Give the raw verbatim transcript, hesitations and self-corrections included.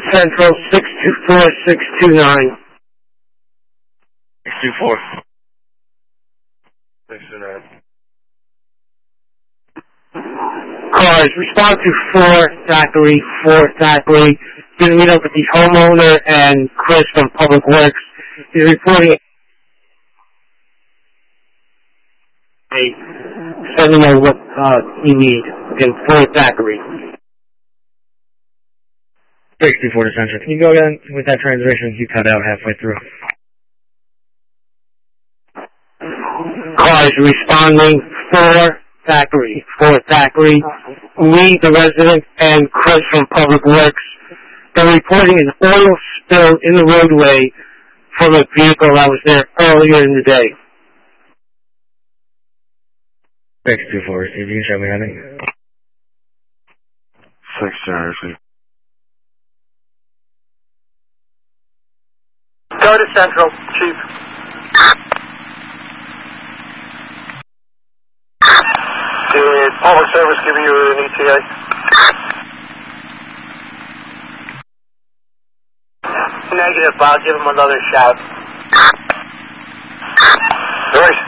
Central, six two four, six two nine. six two four. six two nine. Cars, respond to four Thackeray, four Thackeray. Gonna meet up with the homeowner and Chris from Public Works. He's reporting. Let me know what uh, you need. Again, four Thackeray. sixty-four to Central. Can you go again with that transmission? You cut out halfway through. Cars responding, four Thackeray, four Thackeray. We, the resident, and Chris from Public Works. They're reporting an oil spill in the roadway from a vehicle that was there earlier in the day. six two four, Steve, you can show me anything. six Jersey. Go to Central, Chief. Did Public Service give you an E T A? Negative, I'll give him another shout. Royce.